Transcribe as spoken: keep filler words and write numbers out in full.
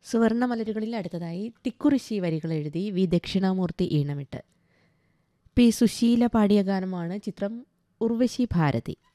സുവർണമലരുകളിൽ അടുത്തതായി തിക്കുറിശി വരികൾ എഴുതി വി ദക്ഷിണാമൂർത്തി ഈണമിട്ട് പി സുശീല പാടിയ ഗാനമാണ്. ചിത്രം ഉർവശി ഭാരതി.